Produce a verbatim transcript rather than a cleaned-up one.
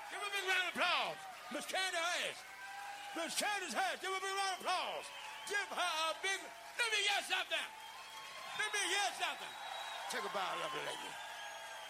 Give her a big round of applause. Miss Candy Harris. Miss Candace Harris. Give her a big round of applause. Give her a big... Let me hear something. Let me hear something. Take a bow, lovely lady.